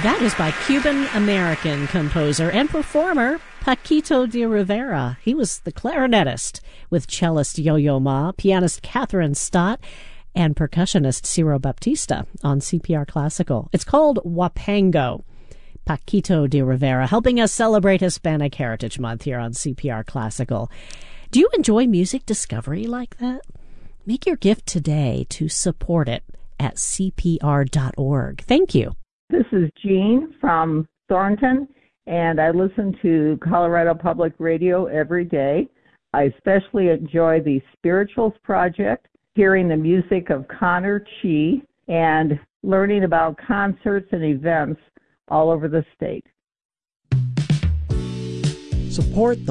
That was by Cuban-American composer and performer Paquito de Rivera. He was the clarinetist with cellist Yo-Yo Ma, pianist Catherine Stott, and percussionist Ciro Baptista on CPR Classical. It's called Huapango. Paquito de Rivera, helping us celebrate Hispanic Heritage Month here on CPR Classical. Do you enjoy music discovery like that? Make your gift today to support it at CPR.org. Thank you. This is Jean from Thornton, and I listen to Colorado Public Radio every day. I especially enjoy the Spirituals Project, hearing the music of Connor Chi, and learning about concerts and events all over the state. Support the